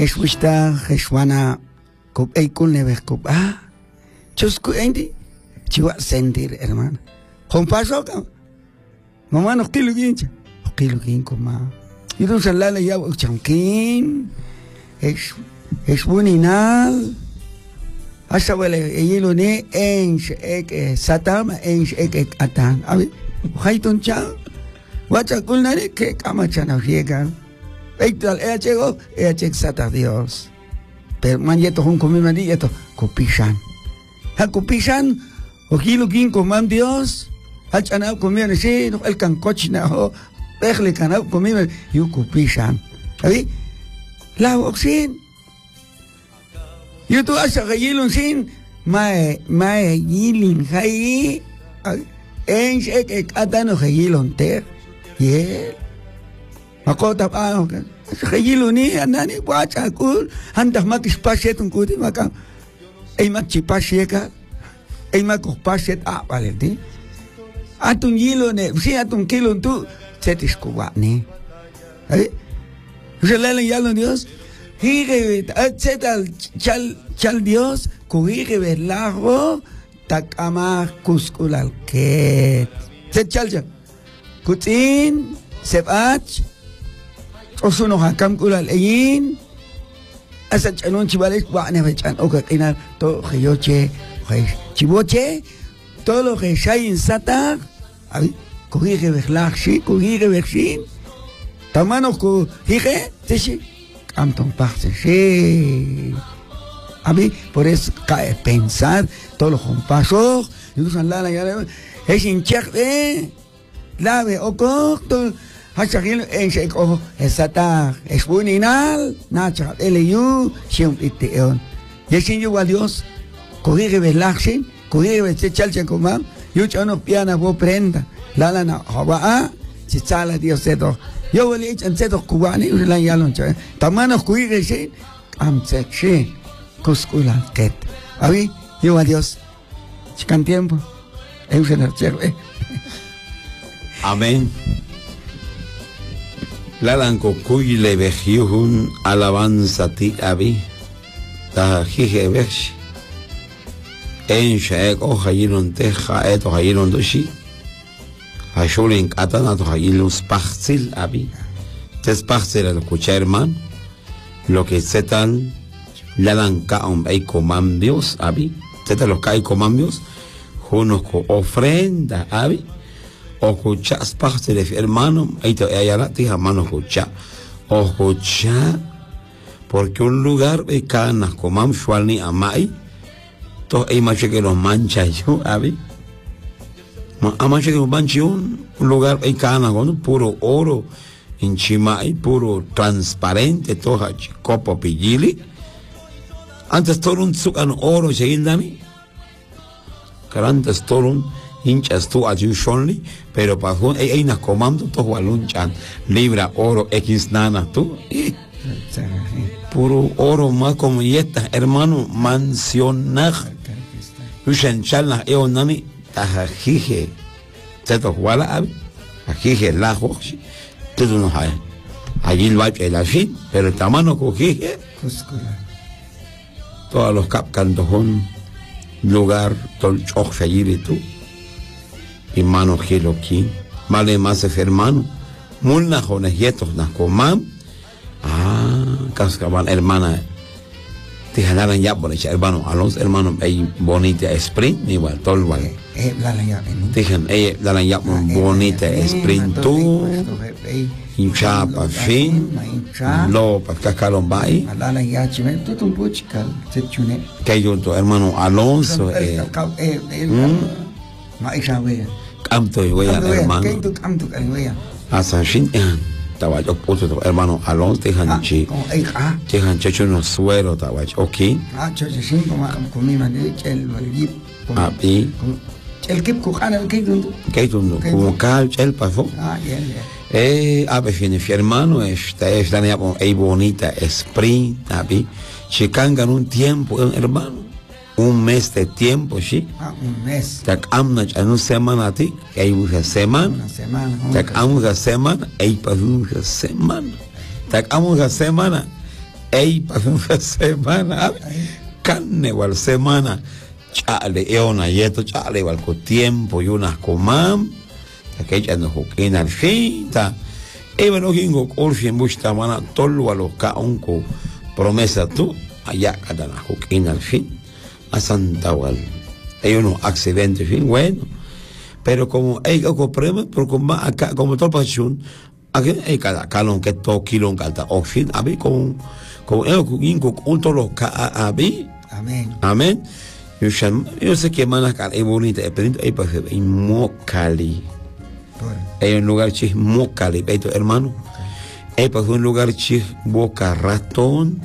Jeswista, Jeswana, Cop Eikul Neves Cop. Chusku Endi, Chiva sentir, hermano. Con paso, mamá no quiero guincha. No quiero guinco, ma. Y tú salala ya, chanquín. Es bueninal. Hasta huele, y lo ne, satama, atan. A ver, Haitun Chan. Wachakulnare, que camachana llega. Eital, llegó, sata Dios. Pero manjeto, un comimani, esto, copishan. Ha copishan, o kilo ginko, man Dios. Hachanao comían, sí, el cancochina, o pejle canao comían, y copishan. A ver, la oxin. Yo tú has a gayilun sin, mae yilin hay, en atano gayilun ter, yel. Makota pa, gayilun ni, anani, wacha, cool, andas makis paset un kuti, maka, ay makchipaseka, ay makupaset, vale, ti. Atun yilun, si atun kilun tu, setis kuwa ni. Ay, se le yalun Dios. Hige etcétera chal Dios kuhige verlago takama kuskulal ket set chalja kutin sebach osuno hakam kulal eyin asa chanon chibales wane bechan okakina to geyoche chiboche todo lo que shayin sata kuhige verlag shi kuhige versin tamano kuhige tishi Anton Paxe, sí. A mí, por eso cae pensar, todos los compasos, y usan la es hinchar, lave, o corto, hachagil, en seco, esata, es bueninal, nacha, LU, siempre teon. Y así yo a Dios, corrige velaxin, corrige chalcha como, yo no piana, vos prenda, la lana, java, si sala Dios de todo. Yo voy a echar en setos cubanos y la yalon chay. Tamanos cuide sí, amsek sí, cuscula ket. A mí, yo a Dios, chican tiempo, en el cielo. Amén. Lalanco cuile vejiun alabanza ti abi. Ta jije vej. En shaek o hayilon teja eto hayilon doshi. Hasholin katana to hayilun spachzil abi. Tespachzil el kucherman. Lo que setan lalan kaum hay comandios abi. Setan los kai comandios. Junos ko ofrenda abi. O kucha spachzil hermano. Ahí te ayarati hermano kucha. O kucha. Porque un lugar de canas comam shualni amai. To hay macho que los mancha yo abi. Amache que un lugar hay cana con puro oro en Chimay, puro transparente, toja copo pillili. Antes todo un sucan oro seguindami. Antes todo un hinchas tú a shonli, pero para un hay una comando todo alunchan libra oro x nana tú. Puro oro más como yesta hermano mansionar. Ushan chalna eonani. Ajije, seto wala abi, ajije la hoxi, todo no hay. Allí el valle el así, pero el tamaño cojije, todos los capcantos un lugar, todo el choque allí tú, y mano gelo aquí, vale más ese hermano, mulna jonejetos na comam, cascaban hermana. Te jalaran ya por echar hermano a los hermanos hay bonita sprint igual todo igual dejan dalan ya bonita sprint tú hincha pa fin lo pa cacalombai dalan ya chimen tú un puchcal se chune que yo tu hermano Alonso ma isa wea camto y wea hermano que tú camto que wea asashin tawajo puso hermano Alonso dejan chi dejan checho no suero tawajo okay chocho sin como mi madre el valip y el kip kukhana el que tú como cal el pasó a ver si hermano está ya hay bonita sprint abi chicangan un tiempo hermano un mes de tiempo sí un mes tak amna una semana ti hay una semana tak amuga semana hay para una semana tak amuga semana Ey, pasó una semana, carne igual semana, chale, eona yeto, chale, igual con tiempo y unas comam, aquella no juquina al fin, bueno, gingo, orfien busta mana, tolo a los caonco, promesa tú, allá cada la juquina al fin, a Santa Wal. Hay unos accidentes, fin, bueno, pero como hay algo problema, pero como acá, como todo pasión, aquí hay cada calón que todo kilón cada fin, a mí como el gingo, un tolo a mí, Amén. amén. Yo sé que manas es bonita, pero hay para en Mocali. Hay un lugar chis Mocali, hermano. Hay para un lugar chis Boca Ratón,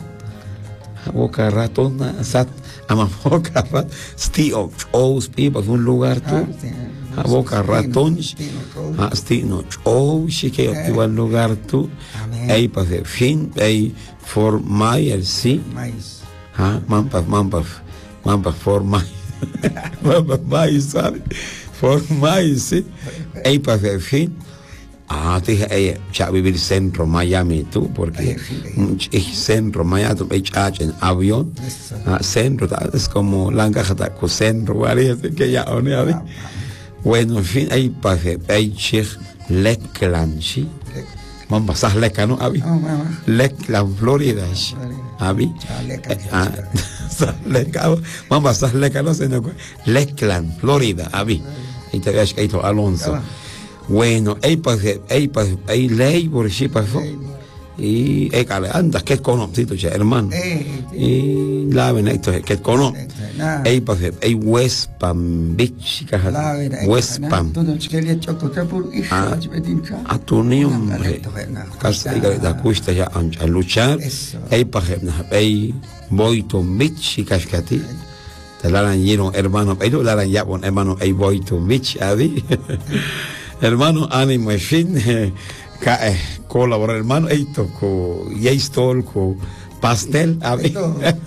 sat, ama Boca Ratón, Stio Ous, hay para un lugar tú, Boca Ratón, Stino Ous, sí que hay un lugar tú, hay para fin, hay for Mayer, sí, mampas, for Mayer, mampas Mayer, ¿sabes? For Mayer, sí, hay para fin. Dije, ya vivir centro Miami tú, porque centro Miami, en avión, centro, es como la caja con centro, que ya, bueno, en fin, hay pase, hay chich, Lakeland, sí, vamos a pasar Lakeland, ¿no? Lakeland, Florida, ¿abi? Vamos a pasar Lakeland, ¿no? Lakeland, Florida, ¿abi? Ahí te ves que hay todo Alonso. Bueno, hay ley por si pasó. Y andas que es conocido, hermano. Y la ven esto que es conocido. Hay West Palm Beach, West Palm. A tu niño, casi la cuesta ya a luchar. Hay Boynton Beach, cascati. Te la han lleno, hermano. Pero la han ya con hermano, hay Boynton Beach, ¿abi? Hermano, ánimo, en fin, colaborar, hermano, esto, con Yeistol, con pastel, a mí.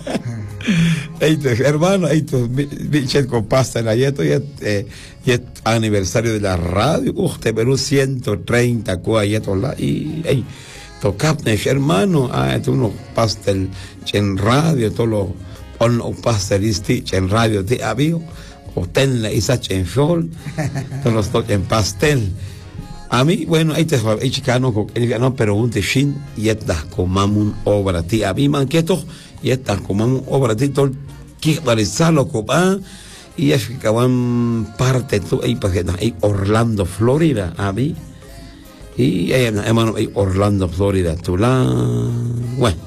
Hermano, esto, bichet con pastel, esto, y aniversario de la radio, te Perú 130, y tocapnes, hermano, esto, unos pastel, en radio, todo lo, un pastel, en radio, te había. O tenla y sacha en fiol, todos los en pastel. A mí, bueno, ahí te fue, hay chicano, no pregunte shin, y estas comamun obra ti. A mí, manqueto, y estas comamun obra ti, todo, que realizarlo, copa, y es que acaban parte, tú, ahí, ahí, Orlando, Florida, a mí. Y, hermano, ahí, Orlando, Florida, tú la, bueno.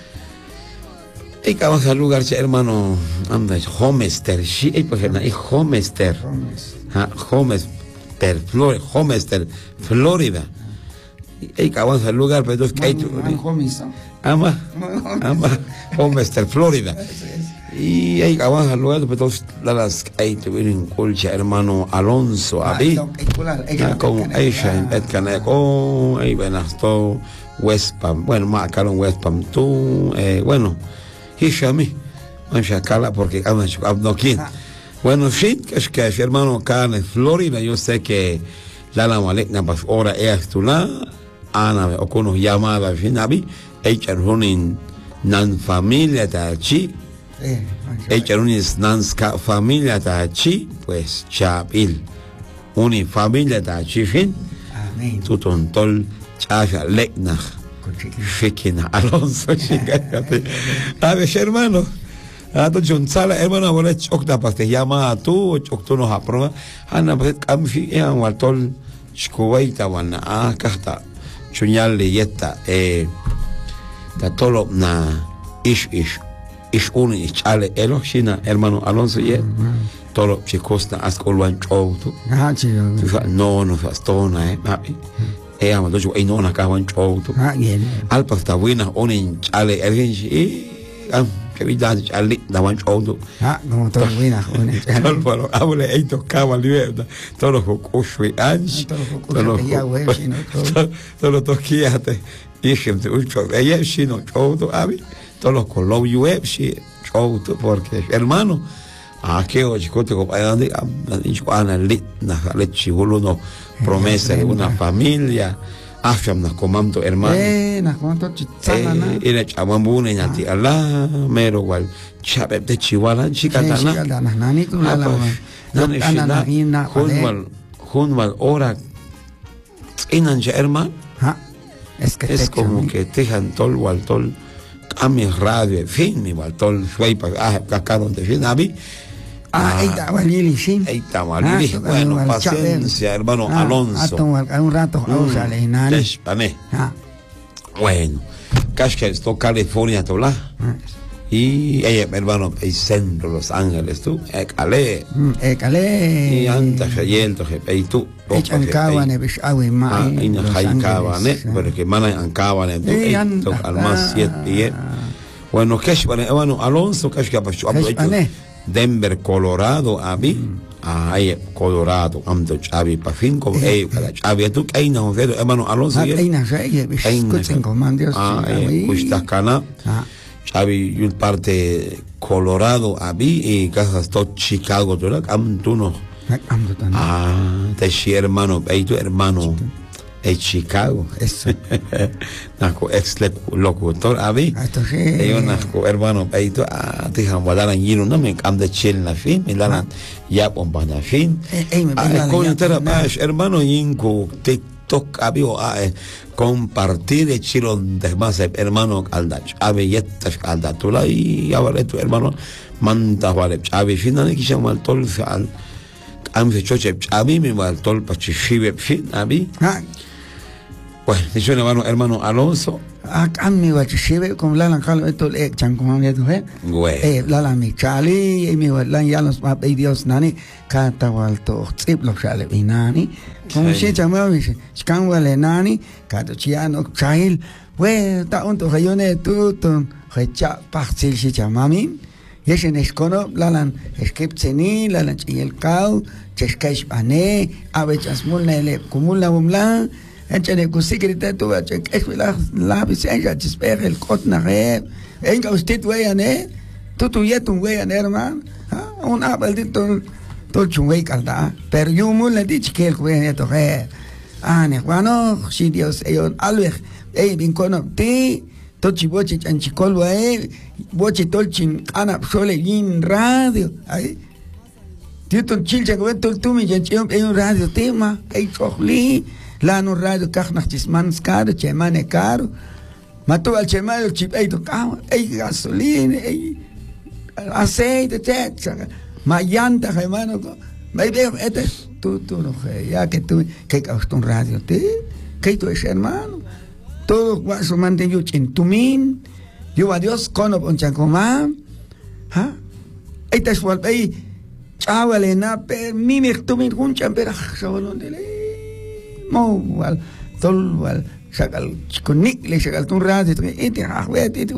Y que vamos al lugar, hermano, anda, Homester, sí, por ejemplo, Homester, Homester, Florida. Y que vamos al lugar, pero es que hay Homester, Florida. Y ahí que vamos al lugar, pero las hay tuvieron culcha, hermano Alonso, Abi, como Aisha, en Petcaneco, ahí ven hasta West Palm, bueno, más acá en West Palm, tú, bueno. Hishami, manchacala porque no quién. Bueno, sí, que es hermano acá en Florida, yo sé que la maligna pas ahora es tu la, Ana, o con llamada, finabi, echar un nan familia tachi, echar un nan familia tachi, pues chabil, una familia tachi, fin, tu tontol, chaja, leknach. Fiquina, Alonso, chingate. A ver, hermano. Ato John Sala, hermano, ahora chocta para te llama a tú, chocto nos aprueba. Ana, pues, camfi, waltol, chkuwaita, wana, casta, chuñal leyeta, tatolo, na, ish, un, chale, china, hermano Alonso, tolo, chicosta, ascolwan chouto. No, fastona, amo dojo ay no na kawan chouto alpa sta buena onin chale alguien que vida chale da wan chouto como todo buena onin pero hable ay tocaba libertad todos los cochwe anch todos los toquiate y gente ucho ella chino chouto abi todos los color web sí chouto porque hermano que hoy chicote ko ayande ana lit na lechi no promesa de una familia, Afyam nas comamto hermano. Nas comamto chitzana. Ina chamambuna ina ti ala mero wal chabe de chiwala chikatana. Chikatana nani tu la la. Junwal ora inan ya hermano. Es como que tejan tol wal tol kami radio fin mi wal tol suipa kakaron de fin abi. Ahí está Walili, sí. Ahí está Walili. Bueno, paciencia, hermano Alonso. Un rato, sale, nani. Bueno, Casca esto California, tola. Y ella, hermano, el centro Los Ángeles, tú, Ecale. Y antes que yendo, que tú. Echancaban, Beshawi, Mai. Y Jaincaban, porque mana Ancaban, tú, al más 7 Bueno, Casca, hermano Alonso, Casca, Denver, Colorado, abi, Colorado, amto Chavi, pa fin como Chavi, tú que hay no hermano Alonso, hay na escuchen comandos, Cushtacana, Chavi, y parte Colorado, abi, y casas todo Chicago, tú no, te hermano, tu hermano. En Chicago, eso. Naco ex locutor, abi. Yo naco hermano, peito, te han guardado en giro, no me cam de chill na fin, me dan ya pompa na fin. Con terapia, hermano, yinco, TikTok, abi o compartir de chilo de más, hermano, aldach, abi yetas aldatula y ahora tu hermano, manta vale, abi final que se llama el tol al. Am se choche, abi me va el tol pa chifibe fin, abi. Bueno, dicho hermano Alonso. Mi guachichive, como la lancalo, esto le echan como me dije. La mi chali, y mi gualan ya los Dios nani, cata walto, trip lo chale, y nani. Como si chamao, scan wale nani, cata chiano, chail, we, ta un to hayone tutun, hecha partil si chamamin. Y ese nescono, lalan, esquipseni, lalan chiel cao, chescaish bane, avechas mulnele, cumula bumla. Enchane kusikrita tu achek eswela la bisenja chispere el kotna re enga usted weyane tu yetun weyan herman un abaldito to chunwei kalda pero yo mul dit kel weyan to re ne bueno si Dios ellos alwej bin kono ti to chiboche chanchikol we boche tolchin ana sole yin radio ay tieton chilcha que tol tumi chanchim un radio tema ay chokhli la no radio kachnachtis mans caro, chemane caro. Mató al chemano chip, ey tocaba, ey gasolina, ey aceite, etc. Mayanta, hermano. Me veo, tú no, ya que tú, que causó un radio, que tú es hermano. Todo guaso mantenido en tumín. Yo a Dios con un chacomán. Ey te suelta, ey, chavale, na, per, mimi, tumín, un champera, chavalón de ley. Wal tolwal sakal konik le sakal tun radio iti weti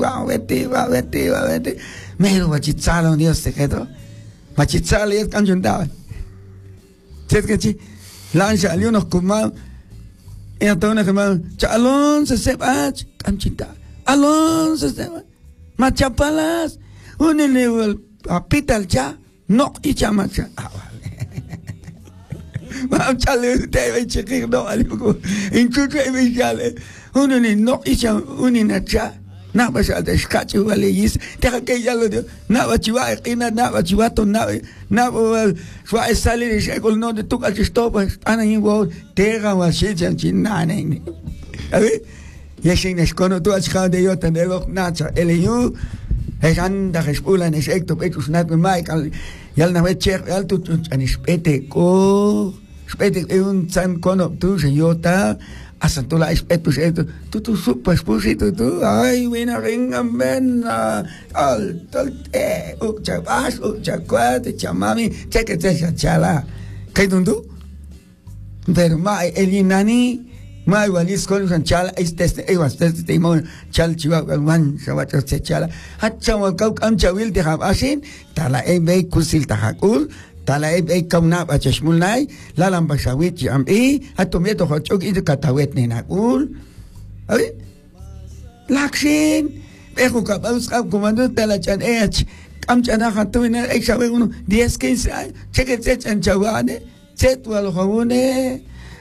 mero wachitsalo Dios te quedó wachitsalo es canchundaba es que chi lancha ali unos kuma y a todos los Alonso se va canchita Alonso se va machapalas un nivel apital cha no y chamacha Mam chale te ve chiqui no algo incluso me chale uno ni no icha uninacha na basal de skachu vale yis te que ya lo na bachiwa ina na bachiwa to na swa salir y con no de tu que stop ana igual terra wa shichan chinana ni a ver y sin escono tu achado de yo tener los nacha el yo es anda respulan es ecto petus nat Michael yal na vecher al tu anispete ko spete un san kono tu señota hasta tú la espetus esto tú supas pusito tú ay buena ringan ven al uchabas uchacuate chamami cheque te chala ¿qué tú pero ma el inani ma walis con san chala este timon chal chiva wan sawacho se chala hachama kau am chawil de habasin tala be kusil tahakul tala kauna bachashmulnai lalam bashawit am atometo hochok id katawet ni nakul ay lakshin ejo kapaus comando tala chan am chana hatuina sabe uno 10 15 cheque chan chawane chetwal jawune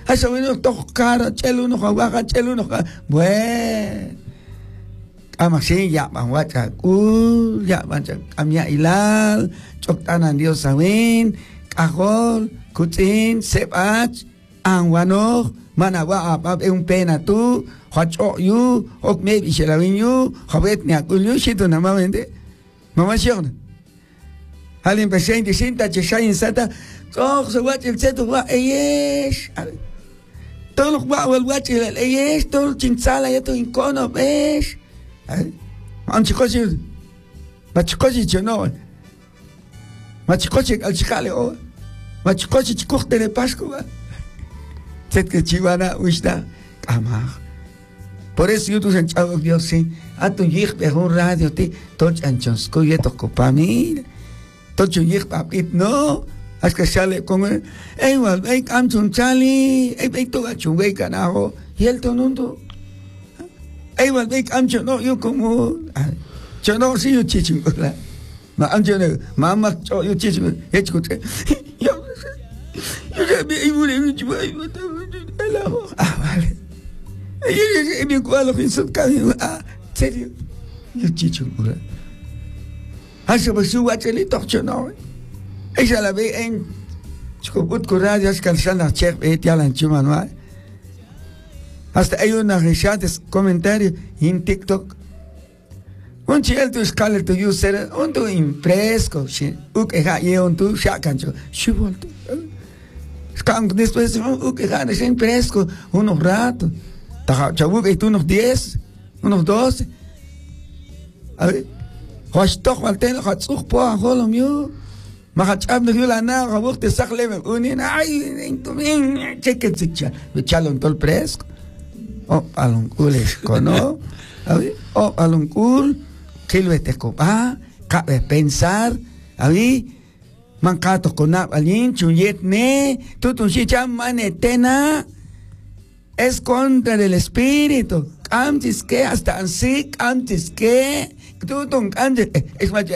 Hasta bueno, tocar, chelo uno, baja, chelo uno, bueno. Amasi ya bangwacha ya bancha amya ilal, choktanan Dios sawin, kahol, kutin, sepach, angwano, manawa apap un pena tu, hacho yu, ok me bishelawin yu, habet ni akul yu, shito na mawende. Mama siyon. Halin presente sinta cheshayin sata, oh, se watch el seto wa eyesh. Todos los guau el watch el eyesh, todo el chinsala ya todo incono, esh. Anchikochi, machikochi chono, machikochi al chicale o, machikochi chikuchte de Pascua. Set que chivana ushda, amar. Por eso yo tu sanchado Dios sí, a tu yich de un radio ti, toch anchos cuyetos copamil, toch yich papit no, haz que sale con él, igual, amchun chali, tu gachungay canajo, y el tonundo. Igual de amcho no yo como yo no si yo chichungola ma amcho no mamá yo chichungo escuché yo ya me iba a vale yo me cualo en su camino serio yo chichungola hace pues su guacheli torcho no ella la ve en chuput coradio es calzana chef ya la chuma hasta hay una rechates comentarios en TikTok. Un chiel tu escala tu user, un tu impresco, ukeja y un tu shakancho, shivolto. Skank después ukeja de impresco unos ratos. Tachabuque y tú unos 10, unos 12. A ver, hoshtok walten hatsuk po a holomio. Mahachab no dio la nada, vos te sacle unin, ay, en tu bien, cheque chicha, echalon todo el fresco. Oh, alungkul eskono, oh, alungkul, kilvete copa, cabe pensar, abi, mancatos con alin, chuyet ne, tutun chicham manetena, es contra del espíritu, antes que hasta así, antes que, tutun, antes, es más,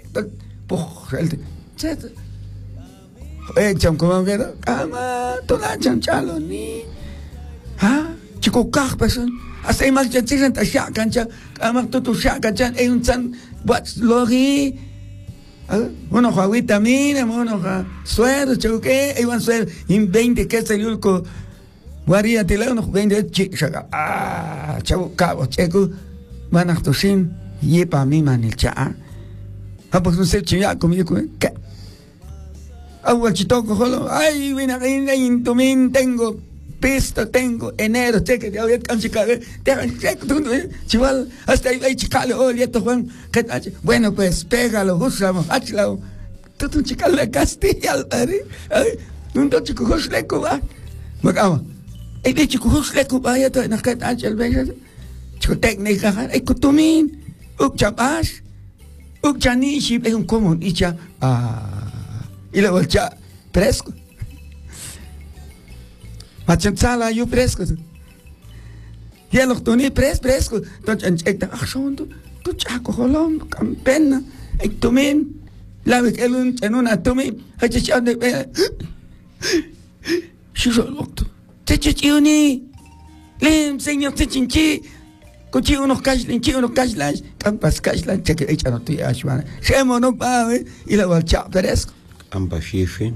cham como que, cama, toda chanchalo ni, chico person hasta más ya se sienta ya cancha amak tu ya cancha hay un san what's logi uno juega vitamina uno juega suero choque hay un suero en 20 que se yulco varía te la uno 20 chica chavo cabo checo van a tosin y para mí man el cha pues no sé chica conmigo que agua chitoco jolo ay viene en tu min tengo pisto tengo enero cheque de hoy canchica chival hasta ahí chicale hoy esto Juan bueno pues pégalo usamos hachlo tú chicale Castilla un chico husleco va magama de chico husleco va ya to na kat achel ve chico técnica ay kutumin ukchabash ukchani shi es un común icha y la volcha fresco Machamsala yo fresco. Ya los toni fresco. Entonces esta son tu chaco holom campena. Ay tomen la ve que en una tomen hay chao de Shusholokto. Chichiuni. Lem señor Chichinchi. Cochi unos cashlands, campas cashlands, cheque echa no tuya ashwana. Shemo no pa y la volcha fresco. Campashishi.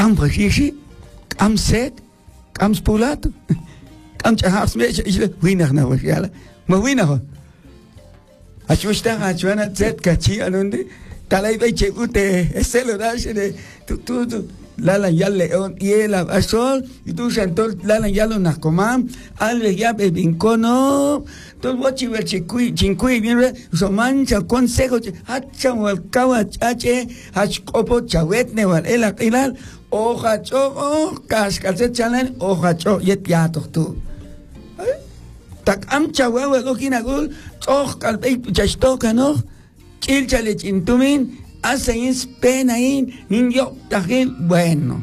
Camset. Am spulato. Am chahas mecha isle winach na wala. Ma winach. Achusta achuana zet kachi anundi. Talay bay chebute eselo dash de tu lala yalle on yela asol y tu santol lala yalo nakomam alve ya bebincono todo wachi ver chincui bien so mancha consejo hacha wal kawachache hachkopo chawet ne wal elal oja cho cascalce chalan oja cho yet ya tu tak am chawa lo kinagul och kalbe chashtoka no chilchale chintumin hacen pena in niño tajil bueno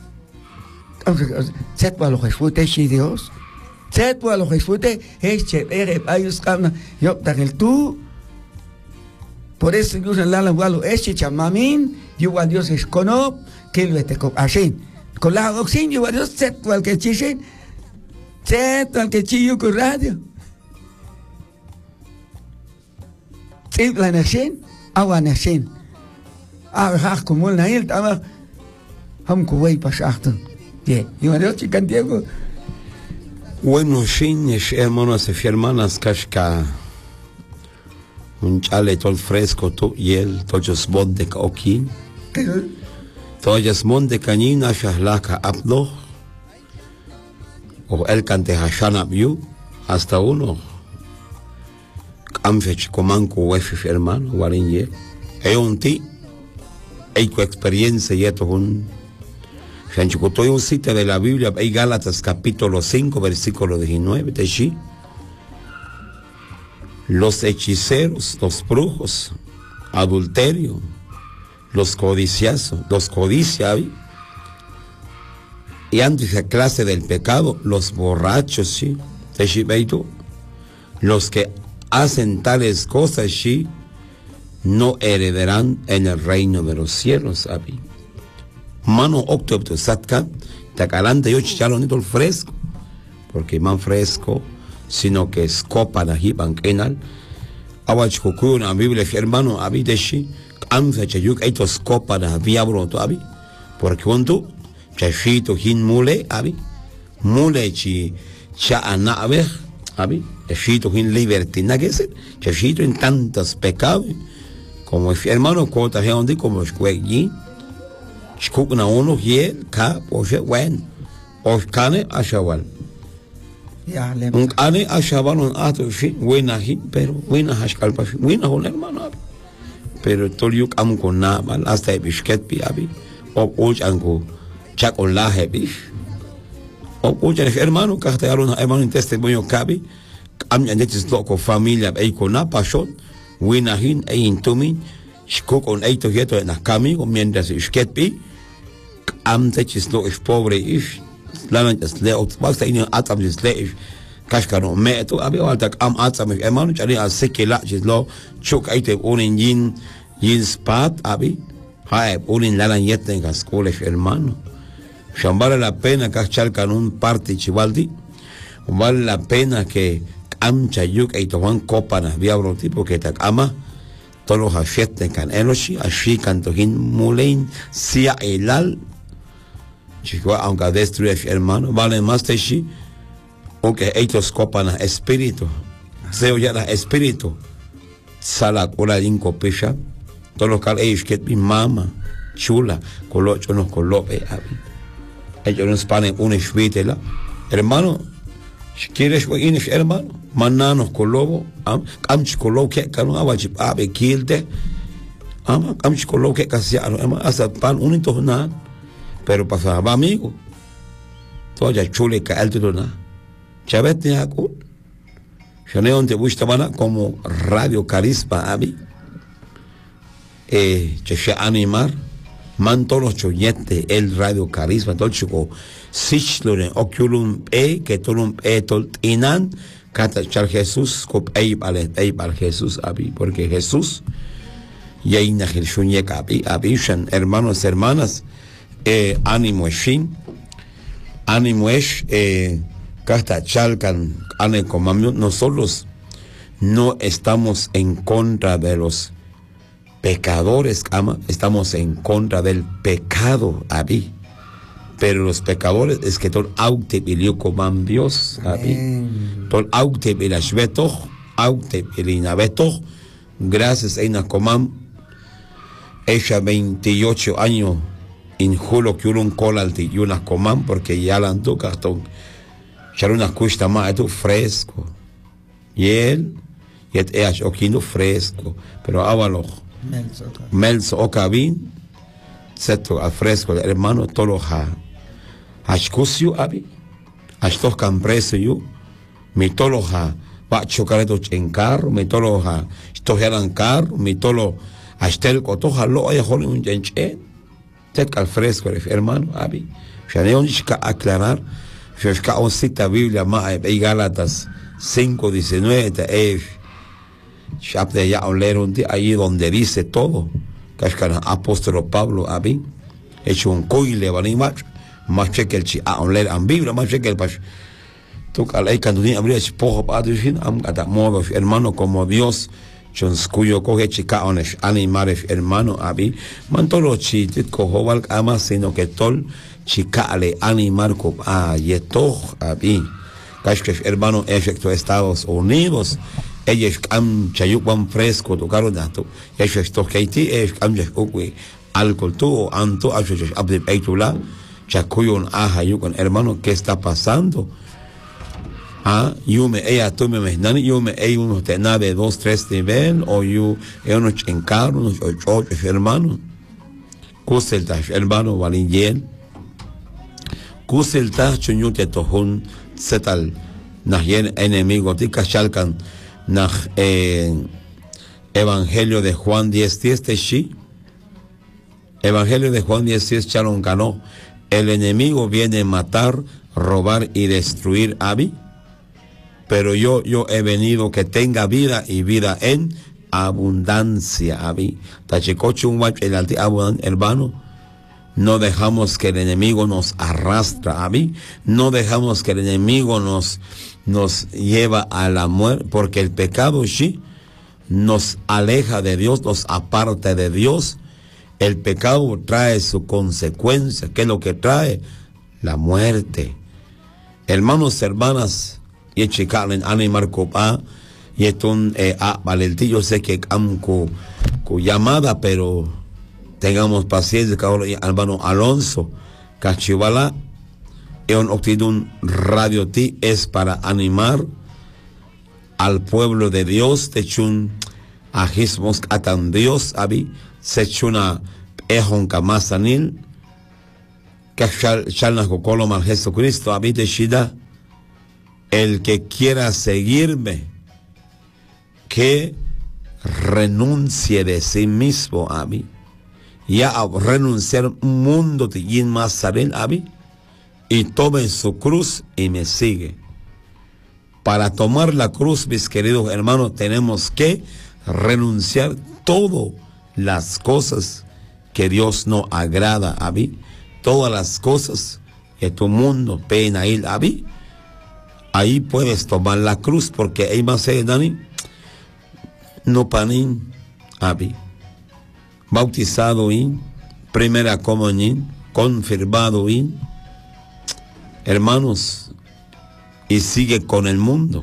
set para los disfrute si Dios set para los disfrute es chévere ayus camna yo tajil tú por eso yo en la gualo es chamamin yo Dios es cono que lo este así con la oxin yo Dios set para que chisen Cierto, al que chillo con radio. Tip la nashin, agua nashin. Haz como el nail, estaba. Ham kuwait pasachtan. Yeah, y me dio chicantiego. Bueno, shinnes, hermanos y hermanas, kashka. Un chale todo fresco, todo hiel, todos bonde okin. Todos monte canina, shahlaka abdo. O el cante hashan abyu, hasta uno. Amfech comanco wefif hermano, warinye. Un ti, tu experiencia y esto un. Estoy un sitio de la Biblia, hay Gálatas capítulo 5, versículo 19, de allí. Los hechiceros, los brujos, adulterio, los codiciosos, los codiciados, y antes de la clase del pecado, los borrachos, ¿sí? Los que hacen tales cosas, ¿sí? No heredarán en el reino de los cielos, ¿sabes? Mano octopus satka, tacalante yo chichalonito el fresco, porque man fresco, sino que es copa na hiban kenal, awachkuku na Biblia hermano abideshi, amsa chayuk eitos copa na viabro to abi, porque cuando chachito hin mule abi, mule chi cha anabe abi, chachito hin libertina que es, chachito en tantos pecados, como el hermano cota heondi como escuegi. Shkukna uno hiel ka poshe wen oskane ashawal un ane ashawal un ato shi wena hi pero wena hashkal pa wena hon hermano abi pero toliuk am con nabal hasta bishket pi abi o uch ango chak on la hebi o uch hermano ka te alun hermano en testimonio kabi am yandetis loco familia e con apashon wena hin e intumin Shkuk on eito hieto en akami, o mientras ishketpi, am techis lo is pobre ish, laman es leo, basta ini atam is le ish, kashkano meto, abi altak am atam ish, emanu chani al seke la chis lo, chuk eito unin yin spat, abi, hae, unin lalan yeten kaskole ish hermano. Vale la pena kashchalkan un party chivaldi, vale la pena que am chayuk eito wan kopana, viabro tipo que tak ama, todos los afecten can eloshi, así cantojín mulein, sia elal, chico, aunque destruye hermano, vale más de sí, o que ellos copan a espíritu, se oye la espíritu, sala cura linko pesha, todos los cal ellos que mi mama, chula, colocho nos colope, ellos nos ponen una esvítela, hermano, si quieres ir hermano, mananos colobo, amchi colo que cano abachip abe kilte, amchi colo que casi hasta pan unito na, pero pasaba amigo, todo ya chule que alto na, chabet ni aku, chaneo te gusta bana como radio carisma abi, che animar, man todos los choñete el radio carisma todo chico. Sichlone oculum que tolum toltinan cata char Jesús cop bal Jesús abi porque Jesús ya ina Jesús abi shan hermanos hermanas ánimo shin ánimo es cata chalcan ane comamio nosotros no estamos en contra de los pecadores ama estamos en contra del pecado abi. Pero los pecadores es que todo aute bilio coman Dios, todo aute bilashbeto, aute bilinabeto, gracias a una coman, ella 28 años en julio que un colalti y una coman porque ya la andu cartón, ya una cuesta más esto fresco, y él es oquino fresco, pero avalo, melso ocabin, seto al fresco, hermano todo ha. Ashkusio abi, ashtos campreso yo, mi toloja, va chocareto en carro, mi toloja, estojeran carro, mi tolo, ashtel cotoja, lo hay jole un jenche, tec al fresco, hermano abi, shaneon shka aclarar, shka on cita Biblia ma e Gálatas 5:19 te chapte ya on leer un día ahí donde dice todo, kashkana apóstolo Pablo abi, hecho un coile vanimach. Más cheque el chi a leer en Biblia más cheque el pas tu calai canduni abría pojo padre am ata modo hermano como Dios chonskuyo coge chica onesh animares hermano abi mantolo chitit cojo val ama sino que tol chica ale animar co yeto abi cashkesh hermano efecto Estados Unidos ellos am chayupan fresco tu caro dato ellos to keiti am jes ukwe alcohol tu anto acho abde peitula chakuyon yukon hermano qué está pasando. Yo me tú me imaginas, yo me uno de nave 2, 3 nivel, o yo uno en carro, unos 8 hermanos. Kuseltas, hermano, valingen. Kuseltas, chunyute tohun, setal, najen enemigo, tika shalkan, nach Evangelio de Juan 10:10 de Shi. Evangelio de Juan 10:10 chalon ganó. El enemigo viene a matar, robar y destruir abi. Pero yo he venido que tenga vida y vida en abundancia. Abi. Hermano, no dejamos que el enemigo nos arrastra. Abi. No dejamos que el enemigo nos lleva a la muerte, porque el pecado sí nos aleja de Dios, nos aparta de Dios. El pecado trae su consecuencia. ¿Qué es lo que trae? La muerte. Hermanos, hermanas, y chicalen animar copa y esto Valentín, yo sé que cu llamada, pero tengamos paciencia, hermano Alonso Cachivala en Octidun Radio Ti es para animar al pueblo de Dios, te chun ajismos atan Dios abi se chuna ejon kamasanil que chalnas kokolo mal Jesucristo abi de shida. El que quiera seguirme, que renuncie de sí mismo a mí. Ya a renunciar un mundo de yin masarel a mí, y tome su cruz y me sigue. Para tomar la cruz, mis queridos hermanos, tenemos que renunciar todas las cosas que Dios no agrada a mí, todas las cosas que tu mundo pena ir a mí. Ahí puedes tomar la cruz, porque hay más Dani, no panín, abi, bautizado in, primera comunión, confirmado in, hermanos, y sigue con el mundo.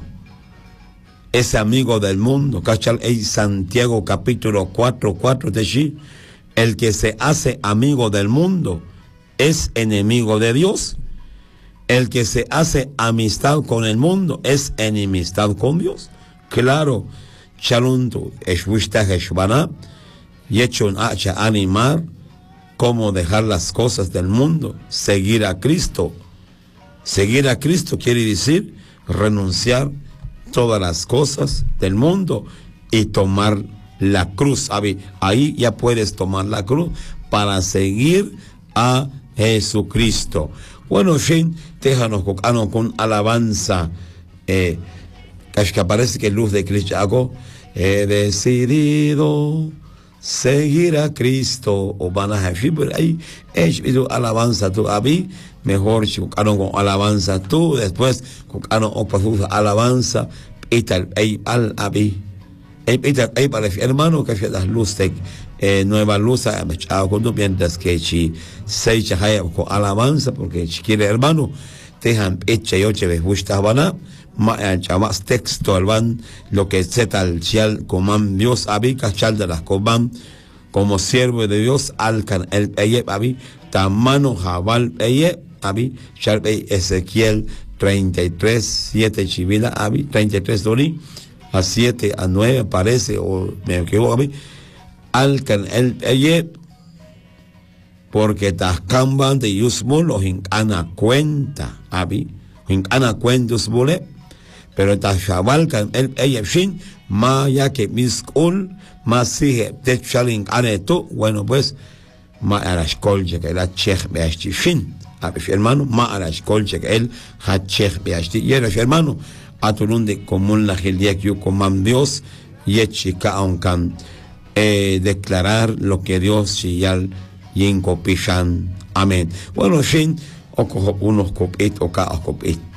Ese amigo del mundo, ¿cachai? En Santiago capítulo 4:4 de allí, el que se hace amigo del mundo es enemigo de Dios. El que se hace amistad con el mundo es enemistad con Dios. Claro, chalunto, eshuishta heshbana, y hecho un hacha animar, cómo dejar las cosas del mundo, seguir a Cristo. Seguir a Cristo quiere decir renunciar todas las cosas del mundo y tomar la cruz. Ahí ya puedes tomar la cruz para seguir a Jesucristo. Bueno, Shin, déjanos con alabanza. Que parece que luz de Cristo hago. He decidido seguir a Cristo. O van a decir, pero ahí es alabanza tú. A mí, mejor con alabanza tú. Después, con alabanza. Y tal, al abi. Hermano, que las luces. Nueva luz mientras que si se con alabanza, porque si quiere hermano tejan hecha y oche les gusta más texto alban lo que se tal chial coman Dios abi cachal de las coman como siervo de Dios alcan el eye abi tamano jabal eye abi charpe Ezequiel 33:7 chivila abi 33 dori a 7 a 9 parece o me equivoco abi alcan el eye porque tascamban de yusmul los incana cuenta abi incana cuenta usmule pero tashabalcan el eye shin maya que miskul más sigue de chalin aneto bueno pues ma arashkolje que la chech beashti shin abi hermano ma arashkolje que el ha chech beashti y era hermano atulunde común la gildia que coman Dios y chica auncan declarar lo que Dios y al y en copishan amén. Bueno, shin o unos copit o ka copit